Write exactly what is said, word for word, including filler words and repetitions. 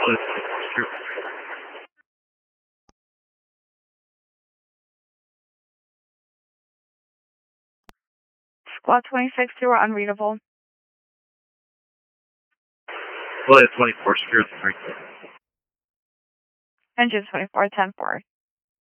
Flight twenty-four, secure. Squad twenty-six, you are unreadable. Flight twenty-four, secure the three. Engine twenty-four, ten four.